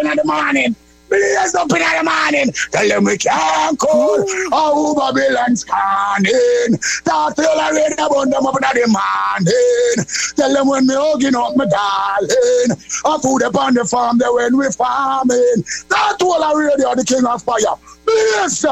in the morning. Blaze up in the morning. Tell them we can't call. Oh, Babylon's scanning. Talk to you already about them up in the morning. Tell them when me hugging up my darling. I put upon the farm there when we farming. Talk to you already the king of fire. Blaze